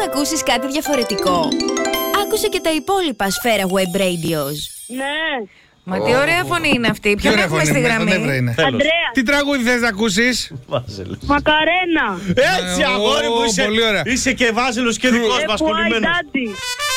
να ακούσεις κάτι διαφορετικό? Άκουσε και τα υπόλοιπα Σφαίρα Web Radios. Ναι. Μα τι ωραία φωνή είναι αυτή. Ποιον έχουμε στη γραμμή? Αντρέα. Τι τραγούδι θες να ακούσεις? Μακαρένα. Έτσι, αγόρι μου, πολύ ωραία. είσαι και Βάζελος και δικός μας Why κολλημένος. Daddy.